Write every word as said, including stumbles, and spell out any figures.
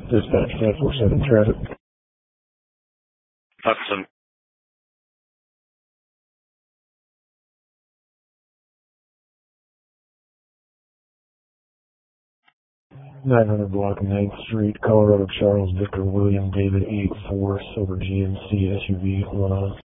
Dispatch five four seven traffic. Hudson. nine hundred block of ninth Street, Colorado Charles Victor William David eight four silver G M C S U V. Hold on.